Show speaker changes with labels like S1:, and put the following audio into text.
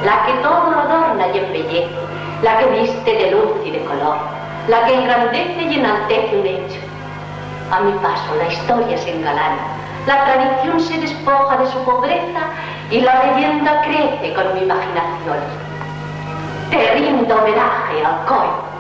S1: la que todo lo adorna y embellece, la que viste de luz y de color, la que engrandece y enaltece un hecho. A mi paso la historia se engalana, la tradición se despoja de su pobreza y la leyenda crece con mi imaginación. Te rindo homenaje, Alcoy.